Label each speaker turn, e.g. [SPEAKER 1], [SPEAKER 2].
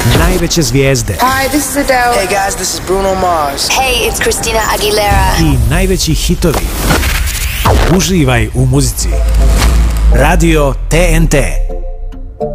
[SPEAKER 1] Najveće zvijezde.
[SPEAKER 2] Hi, this is Adele.
[SPEAKER 3] Hey guys, this is Bruno Mars.
[SPEAKER 4] Hey, it's Christina Aguilera.
[SPEAKER 1] I najveći hitovi. Uživaj u muzici. Radio TNT.